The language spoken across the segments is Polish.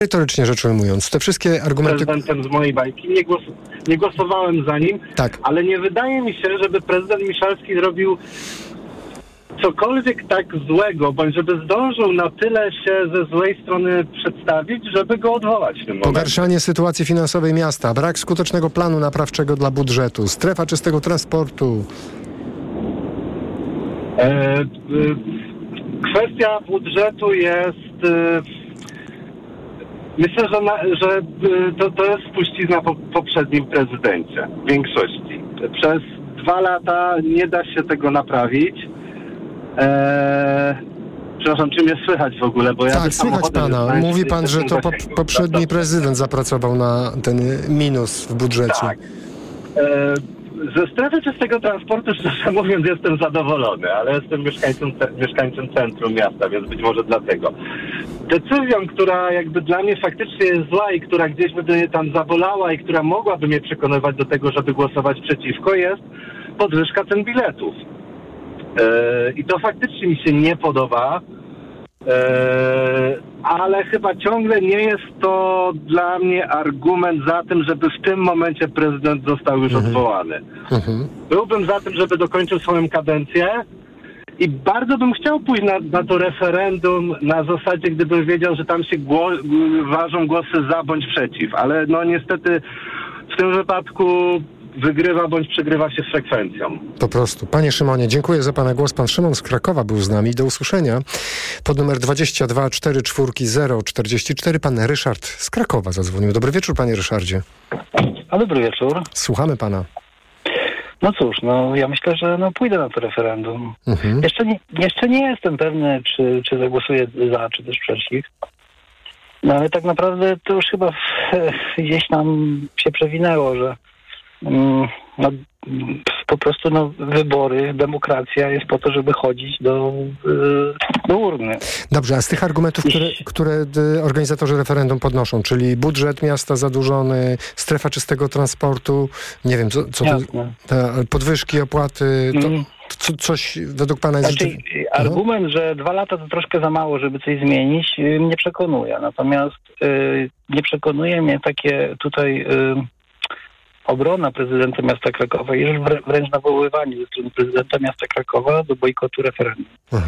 Merytorycznie rzecz ujmując, te wszystkie argumenty... Prezydentem z mojej bajki. Nie głosowałem za nim, Tak. ale nie wydaje mi się, żeby prezydent Miszalski zrobił cokolwiek tak złego, bądź żeby zdążył na tyle się ze złej strony przedstawić, żeby go odwołać w tym momencie. Pogarszanie sytuacji finansowej miasta, brak skutecznego planu naprawczego dla budżetu, strefa czystego transportu. Kwestia budżetu jest... Myślę, że to jest spuścizna po poprzednim prezydencie w większości. Przez 2 lata nie da się tego naprawić. Przepraszam, czy mnie słychać w ogóle? Bo Tak, słychać pana. Mówi pan, że to poprzedni prezydent zapracował na ten minus w budżecie. Tak. Ze strefy czystego transportu, szczerze mówiąc, jestem zadowolony, ale jestem mieszkańcem centrum miasta, więc być może dlatego. Decyzją, która jakby dla mnie faktycznie jest zła i która gdzieś by mnie tam zabolała i która mogłaby mnie przekonywać do tego, żeby głosować przeciwko, jest podwyżka cen biletów. I to faktycznie mi się nie podoba, ale chyba ciągle nie jest to dla mnie argument za tym, żeby w tym momencie prezydent został już odwołany. Byłbym za tym, żeby dokończył swoją kadencję i bardzo bym chciał pójść na to referendum na zasadzie, gdybym wiedział, że tam się ważą głosy za bądź przeciw, ale no niestety w tym wypadku wygrywa bądź przegrywa się z frekwencją. Po prostu. Panie Szymonie, dziękuję za pana głos. Pan Szymon z Krakowa był z nami. Do usłyszenia. Pod numer 22 44 044 pan Ryszard z Krakowa zadzwonił. Dobry wieczór, panie Ryszardzie. A dobry wieczór. Słuchamy pana. No cóż, ja myślę, że pójdę na to referendum. Jeszcze nie jestem pewny, czy zagłosuję za, czy też przeciw. No ale tak naprawdę to już chyba gdzieś tam się przewinęło, że po prostu wybory, demokracja jest po to, żeby chodzić do urny. Dobrze, a z tych argumentów, które organizatorzy referendum podnoszą, czyli budżet miasta zadłużony, strefa czystego transportu, nie wiem, co podwyżki, opłaty, to coś według pana jest... Argument, że 2 lata to troszkę za mało, żeby coś zmienić, mnie przekonuje. Natomiast nie przekonuje mnie takie tutaj... obrona prezydenta miasta Krakowa i wręcz nawoływanie ze strony prezydenta miasta Krakowa do bojkotu referendum.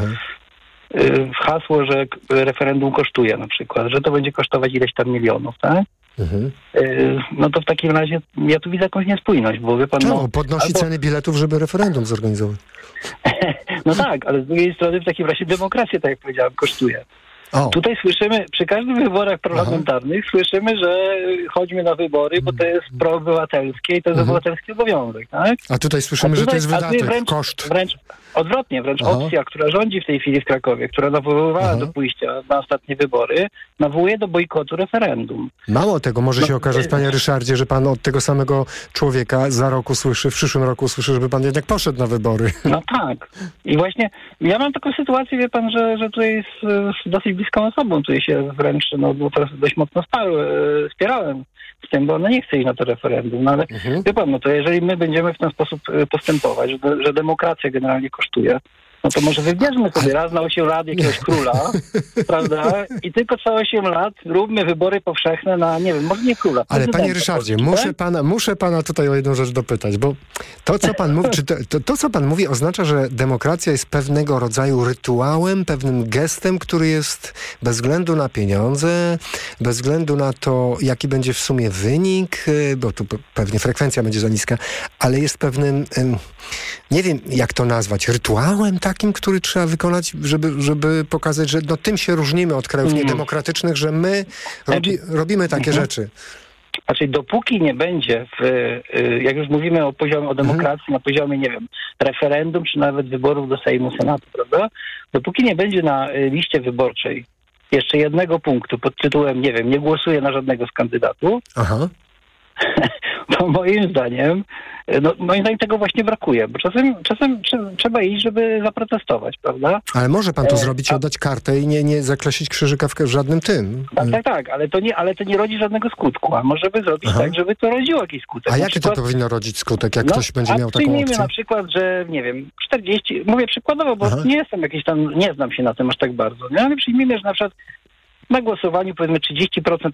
Hasło, że referendum kosztuje na przykład, że to będzie kosztować ileś tam milionów, tak? No to w takim razie ja tu widzę jakąś niespójność, bo wie pan... Czemu? Podnosi ceny biletów, żeby referendum zorganizować. No tak, ale z drugiej strony w takim razie demokracja, tak jak powiedziałem, kosztuje. Tutaj słyszymy, przy każdych wyborach parlamentarnych słyszymy, że chodźmy na wybory, bo to jest proobywatelskie i to jest obywatelski obowiązek, tak? A tutaj słyszymy, że to jest wydatek, koszt. Wręcz odwrotnie, opcja, która rządzi w tej chwili w Krakowie, która nawoływała do pójścia na ostatnie wybory, nawołuje do bojkotu referendum. Mało tego, może się okazać, panie Ryszardzie, że pan od tego samego człowieka za rok usłyszy, w przyszłym roku usłyszy, żeby pan jednak poszedł na wybory. No tak. I właśnie ja mam taką sytuację, wie pan, że tutaj z dosyć bliską osobą tutaj się wręcz, bo teraz dość mocno wspierałem z tym, bo ona nie chce iść na to referendum. No ale wie pan, to jeżeli my będziemy w ten sposób postępować, że demokracja generalnie kosztuje, no to może wybierzmy sobie raz na 8 lat jakiegoś króla, prawda? I tylko co 8 lat róbmy wybory powszechne na, nie wiem, może nie króla. Ale panie Ryszardzie, muszę pana tutaj o jedną rzecz dopytać, bo to, co pan mówi, to, co pan mówi, oznacza, że demokracja jest pewnego rodzaju rytuałem, pewnym gestem, który jest bez względu na pieniądze, bez względu na to, jaki będzie w sumie wynik, bo tu pewnie frekwencja będzie za niska, ale jest pewnym, nie wiem jak to nazwać, rytuałem takim, który trzeba wykonać, żeby pokazać, że tym się różnimy od krajów niedemokratycznych, że my robimy takie rzeczy. Znaczy, dopóki nie będzie, jak już mówimy o poziomie, o demokracji, na poziomie, nie wiem, referendum, czy nawet wyborów do Sejmu, Senatu, prawda? Dopóki nie będzie na liście wyborczej jeszcze jednego punktu pod tytułem, nie wiem, nie głosuję na żadnego z kandydatów, to moim zdaniem tego właśnie brakuje, bo czasem trzeba iść, żeby zaprotestować, prawda? Ale może pan to zrobić i oddać kartę i nie zaklesić krzyżyka w żadnym tym. Tak, ale to nie rodzi żadnego skutku, a może by zrobić tak, żeby to rodziło jakiś skutek. A jaki to powinno rodzić skutek, jak ktoś będzie miał taką opcję? Na przykład, że nie wiem, 40, mówię przykładowo, bo nie jestem jakiś tam, nie znam się na tym aż tak bardzo, ale przyjmijmy, że na przykład na głosowaniu powiedzmy 30%